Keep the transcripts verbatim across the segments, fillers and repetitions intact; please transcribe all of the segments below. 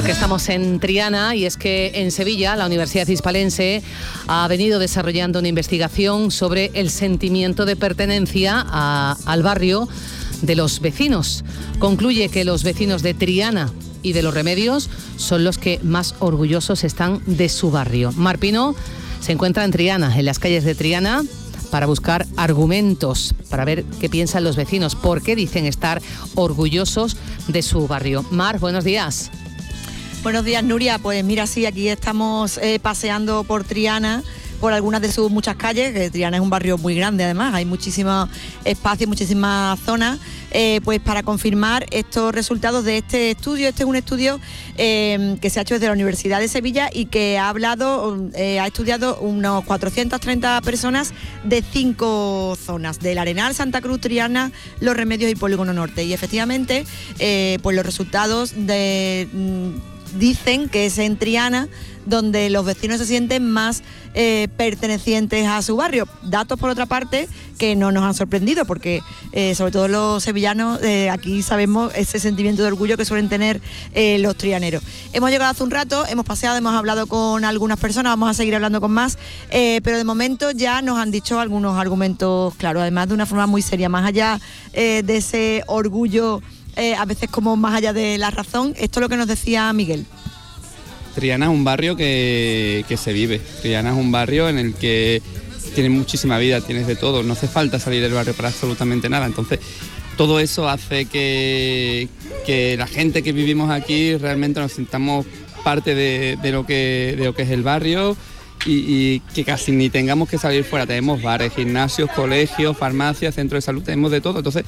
porque estamos en Triana, y es que en Sevilla la Universidad Hispalense ha venido desarrollando una investigación sobre el sentimiento de pertenencia a, al barrio de los vecinos. Concluye que los vecinos de Triana y de Los Remedios son los que más orgullosos están de su barrio. Mar Pino se encuentra en Triana, en las calles de Triana, para buscar argumentos, para ver qué piensan los vecinos, por qué dicen estar orgullosos de su barrio. Mar, buenos días. Buenos días, Nuria. Pues mira, sí, aquí estamos eh, paseando por Triana, por algunas de sus muchas calles, que Triana es un barrio muy grande además, hay muchísimos espacios, muchísimas zonas, eh, pues para confirmar estos resultados de este estudio. Este es un estudio eh, que se ha hecho desde la Universidad de Sevilla y que ha hablado, eh, ha estudiado unos cuatrocientas treinta personas de cinco zonas, del Arenal, Santa Cruz, Triana, Los Remedios y Polígono Norte. Y efectivamente, eh, pues los resultados de... Mm, dicen que es en Triana donde los vecinos se sienten más eh, pertenecientes a su barrio. Datos, por otra parte, que no nos han sorprendido, porque eh, sobre todo los sevillanos, eh, aquí sabemos ese sentimiento de orgullo que suelen tener eh, los trianeros. Hemos llegado hace un rato, hemos paseado, hemos hablado con algunas personas, vamos a seguir hablando con más, eh, pero de momento ya nos han dicho algunos argumentos claros, además de una forma muy seria, más allá eh, de ese orgullo, eh, a veces como más allá de la razón. Esto es lo que nos decía Miguel. Triana es un barrio que, que se vive. Triana es un barrio en el que tienes muchísima vida, tienes de todo, no hace falta salir del barrio para absolutamente nada. Entonces, todo eso hace que, que la gente que vivimos aquí realmente nos sintamos parte de, de, lo, que, de lo que es el barrio y, y que casi ni tengamos que salir fuera. Tenemos bares, gimnasios, colegios, farmacias, centros de salud, tenemos de todo. Entonces,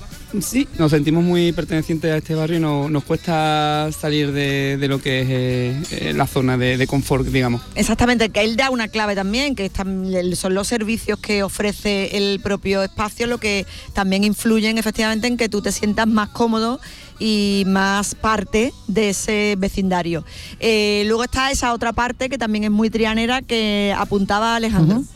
sí, nos sentimos muy pertenecientes a este barrio y no, nos cuesta salir de, de lo que es eh, la zona de, de confort, digamos. Exactamente, que él da una clave también, que están, son los servicios que ofrece el propio espacio, lo que también influyen efectivamente en que tú te sientas más cómodo y más parte de ese vecindario. Eh, luego está esa otra parte que también es muy trianera, que apuntaba Alejandro. Uh-huh.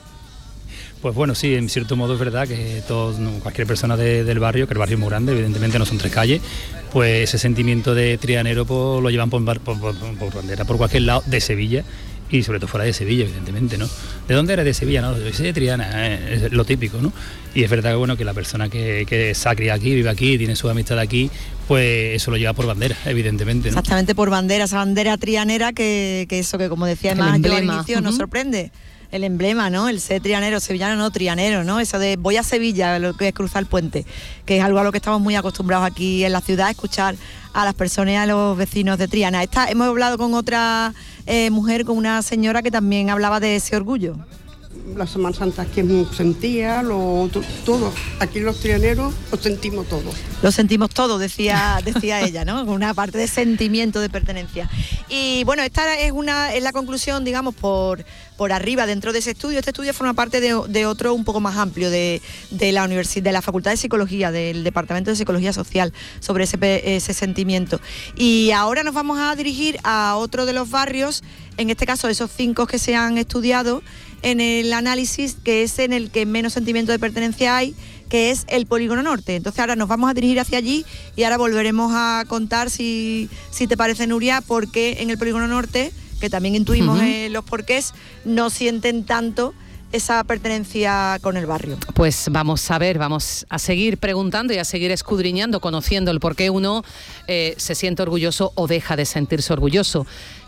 Pues bueno, sí, en cierto modo es verdad que todos, no, cualquier persona de, del barrio, que el barrio es muy grande, evidentemente no son tres calles, pues ese sentimiento de trianero pues, lo llevan por, por, por, por bandera por cualquier lado de Sevilla y sobre todo fuera de Sevilla, evidentemente, ¿no? ¿De dónde eres? De Sevilla, ¿no? Yo soy de Triana, ¿eh? Es lo típico, ¿no? Y es verdad que, bueno, que la persona que, que se ha criado aquí, vive aquí, tiene su amistad aquí, pues eso lo lleva por bandera, evidentemente, ¿no? Exactamente, por bandera, esa bandera trianera que, que eso que, como decía además yo al inicio, uh-huh. nos sorprende. El emblema, ¿no? El ser trianero, sevillano no, trianero, ¿no? Eso de voy a Sevilla, lo que es cruzar el puente, que es algo a lo que estamos muy acostumbrados aquí en la ciudad, escuchar a las personas y a los vecinos de Triana. Esta, hemos hablado con otra eh, mujer, con una señora que también hablaba de ese orgullo. La Semana Santa aquí sentía, lo, todo. Aquí los trianeros lo sentimos todo. Lo sentimos todo, decía, decía ella, ¿no? Una parte de sentimiento de pertenencia. Y bueno, esta es una es la conclusión, digamos, por, por arriba dentro de ese estudio. Este estudio forma parte de, de otro un poco más amplio de, de la universidad, de la Facultad de Psicología, del Departamento de Psicología Social, sobre ese, ese sentimiento. Y ahora nos vamos a dirigir a otro de los barrios, en este caso esos cinco que se han estudiado en el análisis, que es en el que menos sentimiento de pertenencia hay, que es el Polígono Norte. Entonces ahora nos vamos a dirigir hacia allí y ahora volveremos a contar, si, si te parece, Nuria, por qué en el Polígono Norte, que también intuimos uh-huh. eh, los porqués, no sienten tanto esa pertenencia con el barrio. Pues vamos a ver, vamos a seguir preguntando y a seguir escudriñando, conociendo el por qué uno eh, se siente orgulloso o deja de sentirse orgulloso.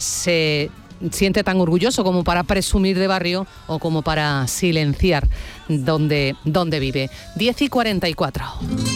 Se siente tan orgulloso como para presumir de barrio o como para silenciar donde, donde vive. diez y cuarenta y cuatro.